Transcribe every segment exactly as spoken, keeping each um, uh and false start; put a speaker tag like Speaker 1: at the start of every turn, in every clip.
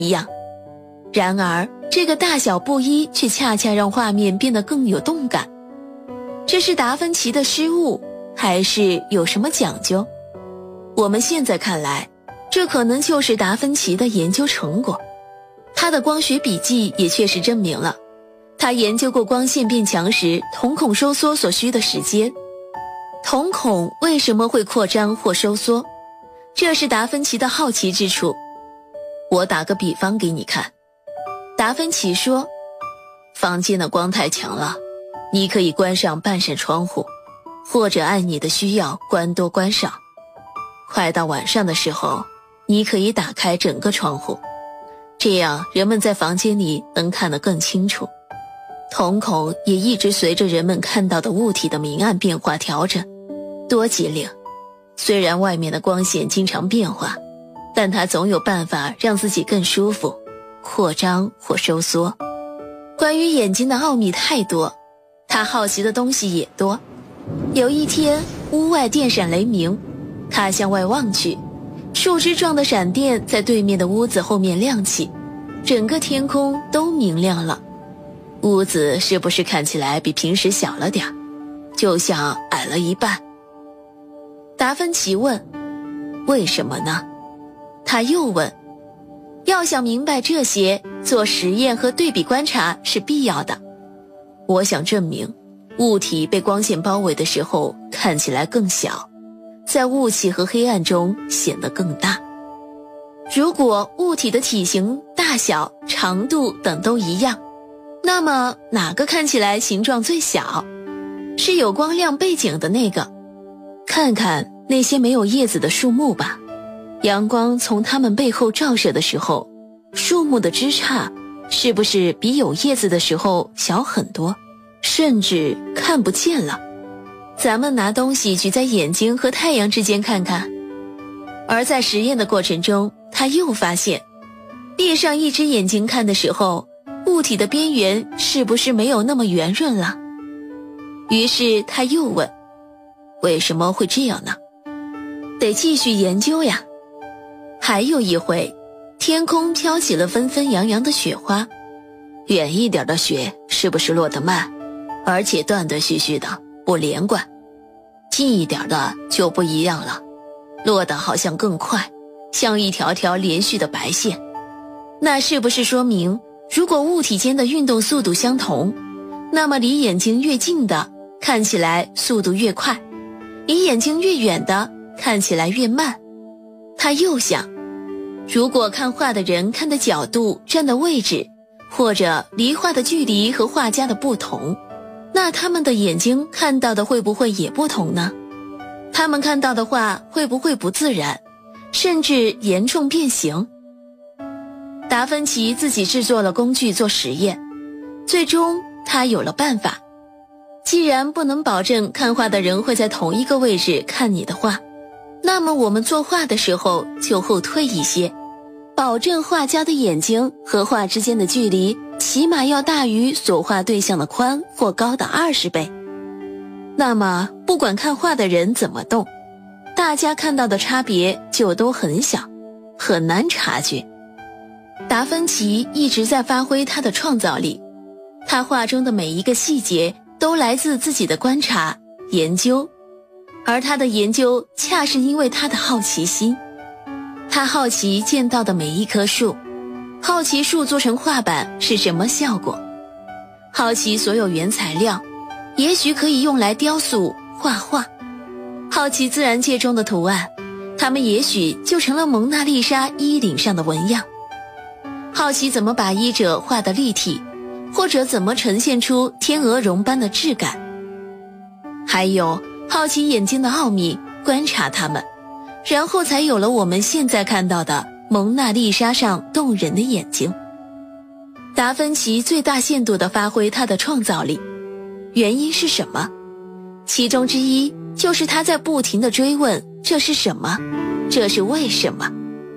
Speaker 1: 一样。然而这个大小不一却恰恰让画面变得更有动感。这是达芬奇的失误，还是有什么讲究？我们现在看来，这可能就是达芬奇的研究成果。他的光学笔记也确实证明了，他研究过光线变强时瞳孔收缩所需的时间。瞳孔为什么会扩张或收缩？这是达芬奇的好奇之处。我打个比方给你看。达芬奇说，房间的光太强了，你可以关上半扇窗户，或者按你的需要关多关少。快到晚上的时候，你可以打开整个窗户，这样人们在房间里能看得更清楚。瞳孔也一直随着人们看到的物体的明暗变化调整。多机灵！虽然外面的光线经常变化，但它总有办法让自己更舒服，扩张或收缩。关于眼睛的奥秘太多，他好奇的东西也多。有一天，屋外电闪雷鸣，他向外望去，树枝状的闪电在对面的屋子后面亮起，整个天空都明亮了。屋子是不是看起来比平时小了点，就像矮了一半？达芬奇问，为什么呢？他又问，要想明白这些，做实验和对比观察是必要的。我想证明，物体被光线包围的时候看起来更小，在雾气和黑暗中显得更大。如果物体的体型、大小、长度等都一样，那么哪个看起来形状最小？是有光亮背景的那个。看看那些没有叶子的树木吧，阳光从它们背后照射的时候，树木的枝杈是不是比有叶子的时候小很多，甚至看不见了？咱们拿东西举在眼睛和太阳之间看看。而在实验的过程中，他又发现，闭上一只眼睛看的时候，物体的边缘是不是没有那么圆润了？于是他又问，为什么会这样呢？得继续研究呀。还有一回，天空飘起了纷纷扬扬的雪花，远一点的雪是不是落得慢，而且断断续续的，不连贯？近一点的就不一样了，落得好像更快，像一条条连续的白线。那是不是说明，如果物体间的运动速度相同，那么离眼睛越近的看起来速度越快，离眼睛越远的看起来越慢？他又想，如果看画的人看的角度、站的位置，或者离画的距离和画家的不同，那他们的眼睛看到的会不会也不同呢？他们看到的画会不会不自然，甚至严重变形？达芬奇自己制作了工具做实验，最终他有了办法。既然不能保证看画的人会在同一个位置看你的画，那么我们作画的时候就后退一些，保证画家的眼睛和画之间的距离起码要大于所画对象的宽或高的二十倍。那么不管看画的人怎么动，大家看到的差别就都很小，很难察觉。达芬奇一直在发挥他的创造力，他画中的每一个细节都来自自己的观察、研究，而他的研究恰是因为他的好奇心。他好奇见到的每一棵树，好奇树做成画板是什么效果，好奇所有原材料，也许可以用来雕塑、画画，好奇自然界中的图案，它们也许就成了蒙娜丽莎衣领上的纹样。好奇怎么把衣褶画得立体，或者怎么呈现出天鹅绒般的质感。还有好奇眼睛的奥秘，观察它们，然后才有了我们现在看到的蒙娜丽莎上动人的眼睛。达芬奇最大限度地发挥他的创造力，原因是什么？其中之一就是他在不停地追问，这是什么？这是为什么？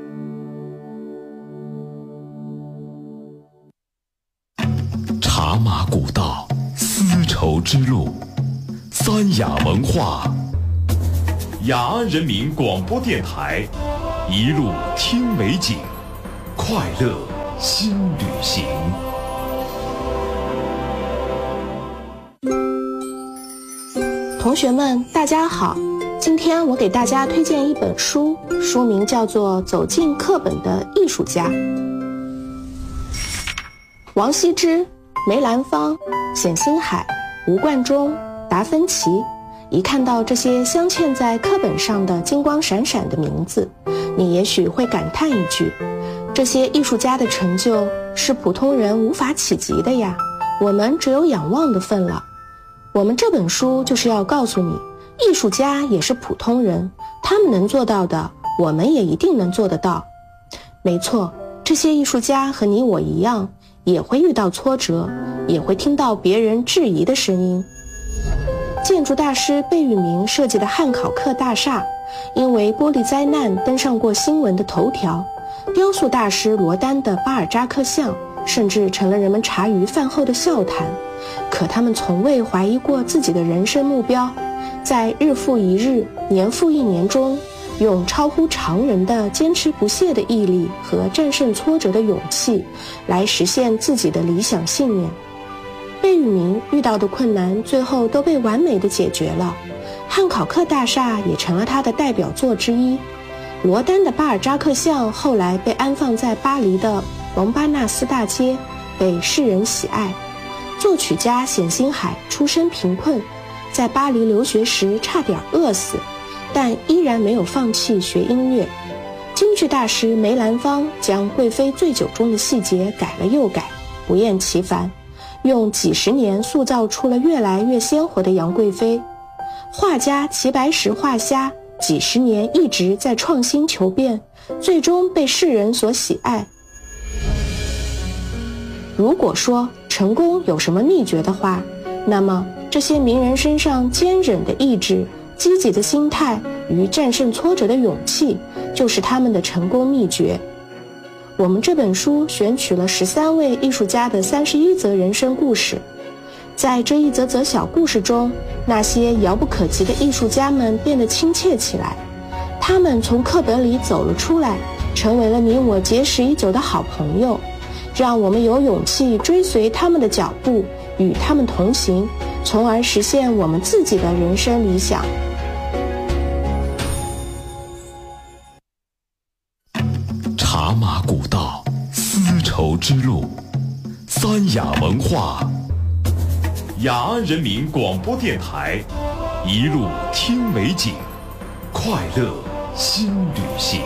Speaker 2: 茶马古道，丝绸之路，三雅文化，雅安人民广播电台，一路听美景，快乐新旅行。
Speaker 3: 同学们，大家好，今天我给大家推荐一本书，书名叫做《走进课本的艺术家》。王羲之、梅兰芳、冼星海、吴冠中、达芬奇，一看到这些镶嵌在课本上的金光闪闪的名字，你也许会感叹一句，这些艺术家的成就是普通人无法企及的呀，我们只有仰望的份了。我们这本书就是要告诉你，艺术家也是普通人，他们能做到的，我们也一定能做得到。没错，这些艺术家和你我一样，也会遇到挫折，也会听到别人质疑的声音。建筑大师贝聿铭设计的汉考克大厦，因为玻璃灾难登上过新闻的头条。雕塑大师罗丹的巴尔扎克像，甚至成了人们茶余饭后的笑谈。可他们从未怀疑过自己的人生目标，在日复一日、年复一年中，用超乎常人的坚持不懈的毅力和战胜挫折的勇气，来实现自己的理想信念。贝聿铭遇到的困难最后都被完美的解决了，汉考克大厦也成了他的代表作之一。罗丹的巴尔扎克像后来被安放在巴黎的蒙巴纳斯大街，被世人喜爱。作曲家冼星海出身贫困，在巴黎留学时差点饿死，但依然没有放弃学音乐。京剧大师梅兰芳将贵妃醉酒中的细节改了又改，不厌其烦，用几十年塑造出了越来越鲜活的杨贵妃。画家齐白石画虾几十年一直在创新求变，最终被世人所喜爱。如果说成功有什么秘诀的话，那么这些名人身上坚韧的意志、积极的心态与战胜挫折的勇气，就是他们的成功秘诀。我们这本书选取了十三位艺术家的三十一则人生故事，在这一则则小故事中，那些遥不可及的艺术家们变得亲切起来，他们从课本里走了出来，成为了你我结识已久的好朋友。让我们有勇气追随他们的脚步，与他们同行，从而实现我们自己的人生理想。
Speaker 2: 茶马古道，丝绸之路，三雅文化，雅安人民广播电台，一路听美景，快乐新旅行。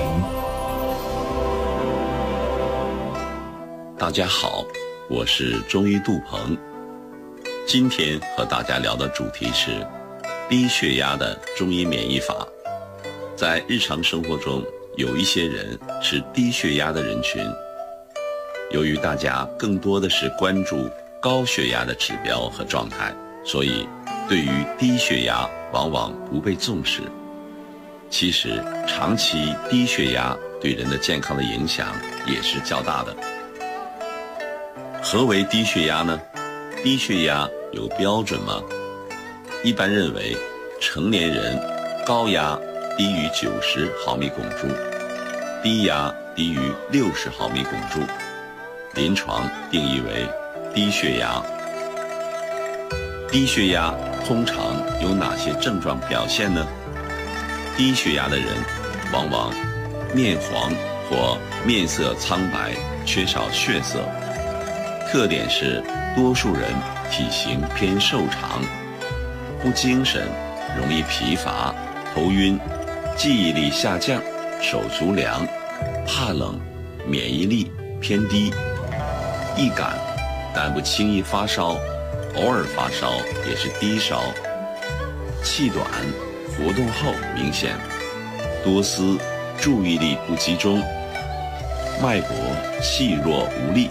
Speaker 4: 大家好，我是中医杜鹏。今天和大家聊的主题是低血压的中医免疫法。在日常生活中，有一些人是低血压的人群，由于大家更多的是关注高血压的指标和状态，所以对于低血压往往不被重视。其实长期低血压对人的健康的影响也是较大的。何为低血压呢？低血压有标准吗？一般认为，成年人高压低于九十毫米汞柱，低压低于六十毫米汞柱，临床定义为低血压。低血压通常有哪些症状表现呢？低血压的人往往面黄或面色苍白，缺少血色。特点是多数人体型偏瘦长，不精神，容易疲乏、头晕，记忆力下降，手足凉，怕冷，免疫力偏低，易感，但不轻易发烧，偶尔发烧也是低烧，气短，活动后明显，多思，注意力不集中，脉搏细弱无力。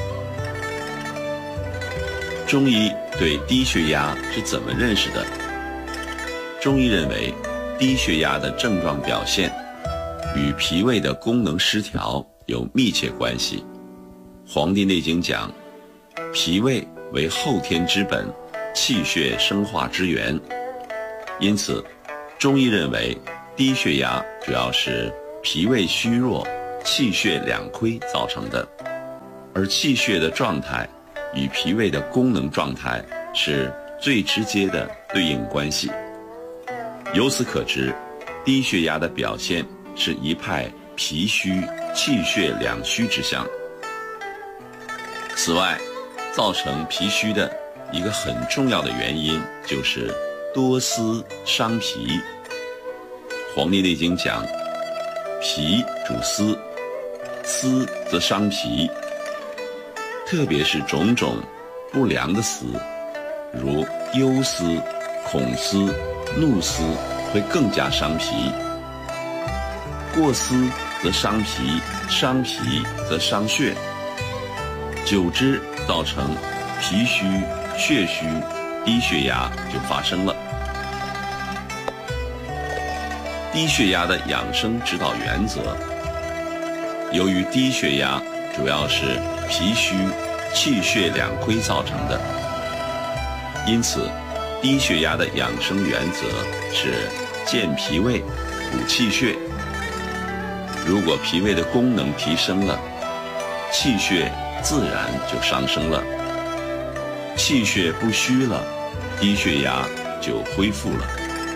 Speaker 4: 中医对低血压是怎么认识的？中医认为，低血压的症状表现与脾胃的功能失调有密切关系。《黄帝内经》讲，脾胃为后天之本，气血生化之源。因此，中医认为低血压主要是脾胃虚弱、气血两亏造成的。 而气血的状态与脾胃的功能状态是最直接的对应关系。由此可知，低血压的表现是一派脾虚气血两虚之象。此外，造成脾虚的一个很重要的原因就是多思伤脾。黄帝内经讲，脾主思，思则伤脾，特别是种种不良的思，如忧思、恐思、怒思，会更加伤脾。过思则伤脾，伤脾则伤血，久之造成脾虚、血虚、低血压就发生了。低血压的养生指导原则，由于低血压主要是脾虚气血两亏造成的，因此低血压的养生原则是健脾胃、补气血。如果脾胃的功能提升了，气血自然就上升了，气血不虚了，低血压就恢复了。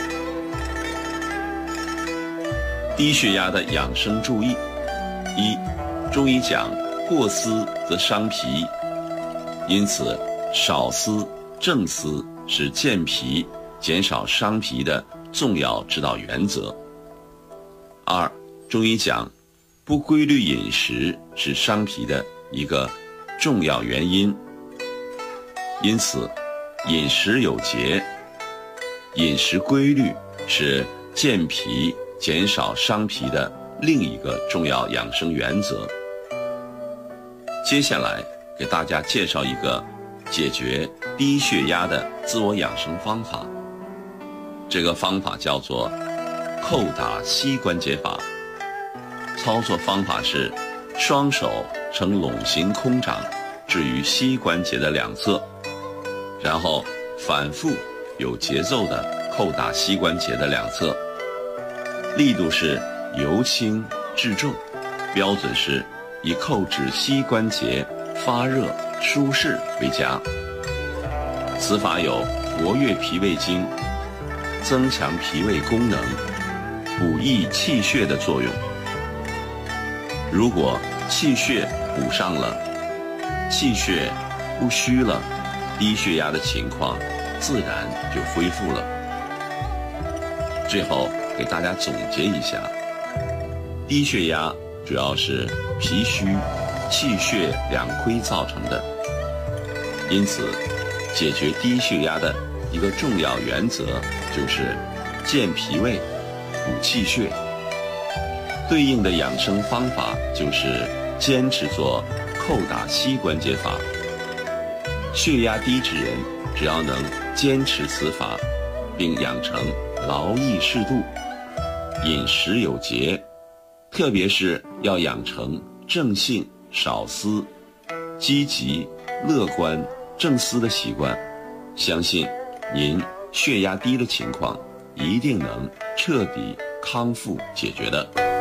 Speaker 4: 低血压的养生注意：一、中医讲过思则伤脾，因此少思正思是健脾减少伤脾的重要指导原则。二、中医讲不规律饮食是伤脾的一个重要原因，因此饮食有节，饮食规律是健脾减少伤脾的另一个重要养生原则。接下来给大家介绍一个解决低血压的自我养生方法，这个方法叫做叩打膝关节法。操作方法是双手呈拢形空掌置于膝关节的两侧，然后反复有节奏地叩打膝关节的两侧，力度是由轻至重，标准是以叩至膝关节发热舒适为佳。此法有活跃脾胃经、增强脾胃功能、补益气血的作用。如果气血补上了，气血不虚了，低血压的情况自然就恢复了。最后给大家总结一下，低血压主要是脾虚气血两亏造成的，因此解决低血压的一个重要原则就是健脾胃、补气血。对应的养生方法就是坚持做叩打膝关节法。血压低之人只要能坚持此法，并养成劳逸适度、饮食有节，特别是要养成正信少思、积极乐观正思的习惯，相信您血压低的情况一定能彻底康复解决的。